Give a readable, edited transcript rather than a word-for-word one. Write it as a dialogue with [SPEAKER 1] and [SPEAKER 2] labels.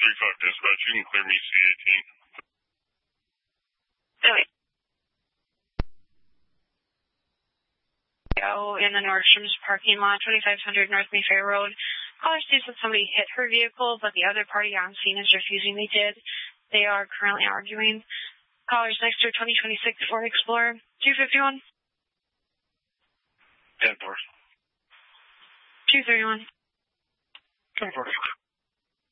[SPEAKER 1] dispatch, you can clear me C18.
[SPEAKER 2] Okay. In the Nordstrom's parking lot, 2500 North Mayfair Road. Caller states that somebody hit her vehicle, but the other party on scene is refusing they did. They are currently arguing. Caller's next to a 2026 Ford Explorer, 251.
[SPEAKER 1] 10-4.
[SPEAKER 2] 231.
[SPEAKER 1] 10-4.